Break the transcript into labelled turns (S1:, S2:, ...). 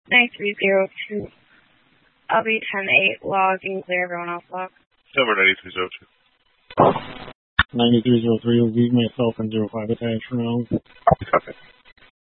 S1: 9302. I'll be 10-8, log and clear everyone else log.
S2: Number 9302.
S3: 9303 will leave myself and 05 attached for now.
S2: Copy.